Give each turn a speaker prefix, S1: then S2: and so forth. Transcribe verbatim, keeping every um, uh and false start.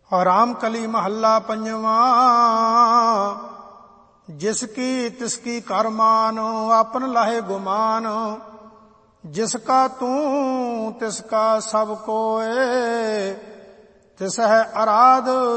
S1: ਰਾਮ ਕਲੀ ਮਹੱਲਾ ਪੰਜਵਾਂ। ਜਿਸ ਕੀ ਤਿਸ ਕੀ ਕਰ ਮਾਨ, ਆਪਨ ਲਾਹੇ ਗੁਮਾਨ। ਜਿਸ ਕਾ ਤੂੰ ਤਿਸ ਕਾ ਸਭ ਕੋਏ, ਤਿਸ ਹੈ ਅਰਾਧ